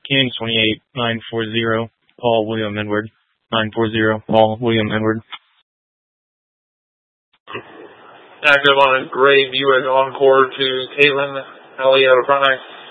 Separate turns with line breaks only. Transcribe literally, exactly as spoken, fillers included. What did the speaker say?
King twenty-eight nine four zero, Paul William Edward. nine four zero, Paul William Edward.
Active on a Gray Buick Encore to Caitlin, Ellie out of front line.